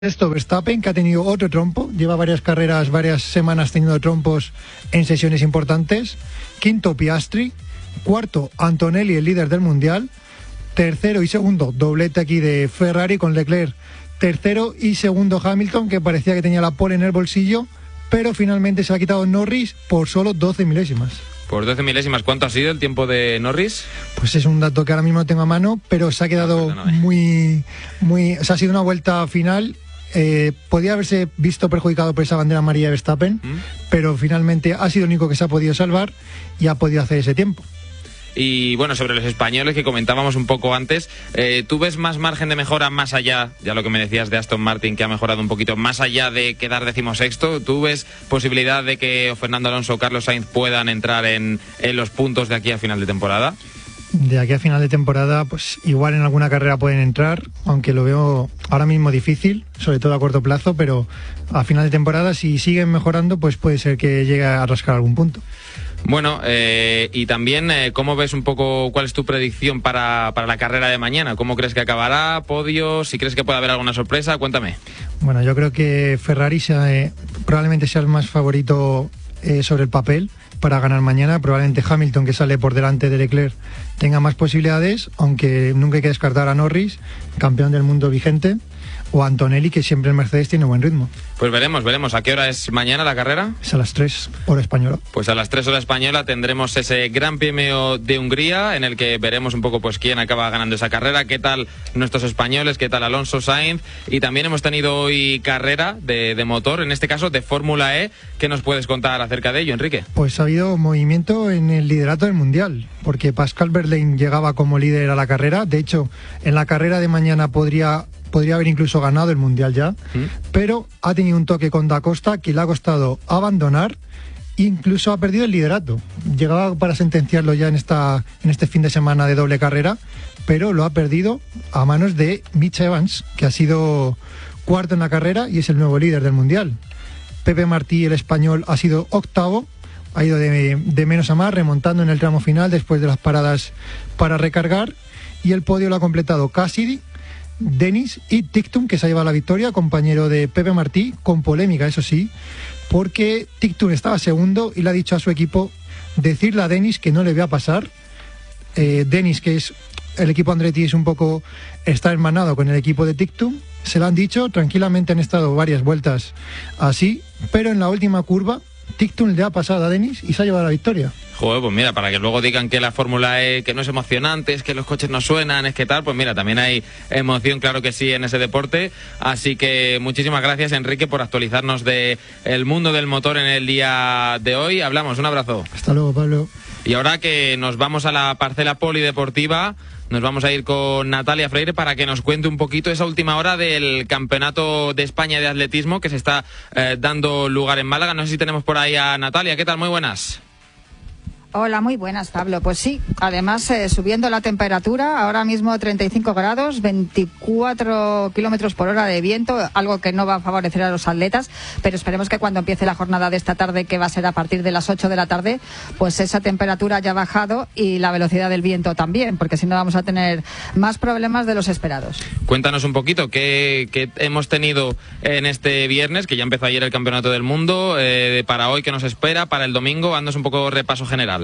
Esto, Verstappen, que ha tenido otro trompo, lleva varias carreras, varias semanas teniendo trompos en sesiones importantes. Quinto, Piastri. Cuarto, Antonelli, el líder del Mundial. Tercero y segundo, doblete aquí de Ferrari con Leclerc. Tercero y segundo, Hamilton, que parecía que tenía la pole en el bolsillo, pero finalmente se ha quitado Norris por solo 12 milésimas. Por 12 milésimas, ¿cuánto ha sido el tiempo de Norris? Pues es un dato que ahora mismo no tengo a mano, pero se ha quedado muy... O sea, ha sido una vuelta final. Podía haberse visto perjudicado por esa bandera amarilla de Verstappen, pero finalmente ha sido el único que se ha podido salvar y ha podido hacer ese tiempo. Y bueno, sobre los españoles que comentábamos un poco antes, ¿tú ves más margen de mejora más allá, ya lo que me decías de Aston Martin, que ha mejorado un poquito, más allá de quedar 16º? ¿Tú ves posibilidad de que Fernando Alonso o Carlos Sainz puedan entrar en los puntos de aquí a final de temporada? De aquí a final de temporada, pues igual en alguna carrera pueden entrar, aunque lo veo ahora mismo difícil, sobre todo a corto plazo, pero a final de temporada, si siguen mejorando, pues puede ser que llegue a rascar algún punto. Bueno, y también, ¿cómo ves un poco, cuál es tu predicción para la carrera de mañana? ¿Cómo crees que acabará? ¿Podio? ¿Si crees que puede haber alguna sorpresa? Cuéntame. Bueno, yo creo que Ferrari probablemente sea el más favorito sobre el papel para ganar mañana. Probablemente Hamilton, que sale por delante de Leclerc, tenga más posibilidades, aunque nunca hay que descartar a Norris, campeón del mundo vigente, o Antonelli, que siempre en Mercedes tiene buen ritmo. Pues veremos. ¿A qué hora es mañana la carrera? Es a las 3, hora española. Pues a las 3 hora española tendremos ese Gran Premio de Hungría, en el que veremos un poco pues quién acaba ganando esa carrera, qué tal nuestros españoles, qué tal Alonso, Sainz. Y también hemos tenido hoy carrera de motor, en este caso de Fórmula E. ¿Qué nos puedes contar acerca de ello, Enrique? Pues ha habido movimiento en el liderato del Mundial, porque Pascal Wehrlein llegaba como líder a la carrera. De hecho, en la carrera de mañana podría haber incluso ganado el Mundial ya, pero ha tenido un toque con Da Costa que le ha costado abandonar, incluso ha perdido el liderato. Llegaba para sentenciarlo ya en este fin de semana de doble carrera, pero lo ha perdido a manos de Mitch Evans, que ha sido cuarto en la carrera y es el nuevo líder del Mundial. Pepe Martí, el español, ha sido octavo, ha ido de menos a más, remontando en el tramo final después de las paradas para recargar, y el podio lo ha completado Cassidy, Dennis y Ticktum, que se ha llevado la victoria, compañero de Pepe Martí, con polémica, eso sí, porque Ticktum estaba segundo y le ha dicho a su equipo decirle a Dennis que no le va a pasar. Dennis, que es el equipo Andretti, está hermanado con el equipo de Ticktum, se lo han dicho, tranquilamente han estado varias vueltas así, pero en la última curva Ticktum le ha pasado a Dennis y se ha llevado la victoria. Joder, pues mira, para que luego digan que la Fórmula E, que no es emocionante, es que los coches no suenan, es que tal, pues mira, también hay emoción, claro que sí, en ese deporte. Así que muchísimas gracias, Enrique, por actualizarnos de el mundo del motor en el día de hoy. Hablamos, un abrazo. Hasta luego, Pablo. Y ahora que nos vamos a la parcela polideportiva, nos vamos a ir con Natalia Freire para que nos cuente un poquito esa última hora del Campeonato de España de Atletismo que se está dando lugar en Málaga. No sé si tenemos por ahí a Natalia. ¿Qué tal? Muy buenas. Hola, muy buenas, Pablo. Pues sí, además subiendo la temperatura, ahora mismo 35 grados, 24 kilómetros por hora de viento, algo que no va a favorecer a los atletas, pero esperemos que cuando empiece la jornada de esta tarde, que va a ser a partir de las 8 de la tarde, pues esa temperatura haya bajado y la velocidad del viento también, porque si no vamos a tener más problemas de los esperados. Cuéntanos un poquito qué hemos tenido en este viernes, que ya empezó ayer el Campeonato del Mundo, para hoy, qué nos espera, para el domingo. Haznos un poco repaso general.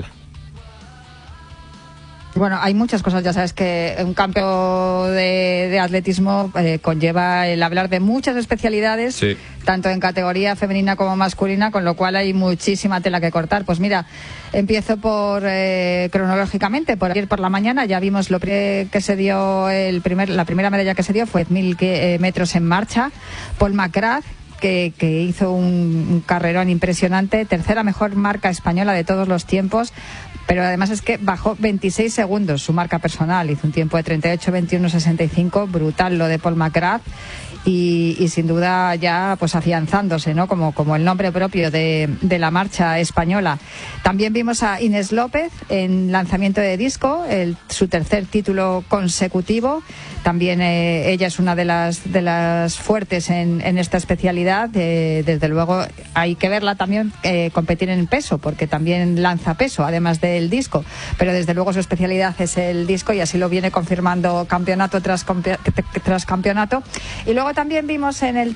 Bueno, hay muchas cosas, ya sabes que un campeonato de atletismo conlleva el hablar de muchas especialidades, sí, tanto en categoría femenina como masculina, con lo cual hay muchísima tela que cortar. Pues mira, empiezo cronológicamente, por ayer por la mañana ya vimos lo que se dio, la primera medalla que se dio fue 1000 metros en marcha, Paul McGrath, que hizo un carrerón impresionante, tercera mejor marca española de todos los tiempos, pero además es que bajó 26 segundos su marca personal, hizo un tiempo de 38-21-65, brutal lo de Paul McGrath, y sin duda ya pues afianzándose, ¿no? como el nombre propio de la marcha española. También vimos a Inés López en lanzamiento de disco, su tercer título consecutivo. También ella es una de las fuertes en esta especialidad. Desde luego hay que verla también competir en peso, porque también lanza peso, además del disco. Pero desde luego su especialidad es el disco y así lo viene confirmando campeonato tras campeonato. Y luego también vimos en el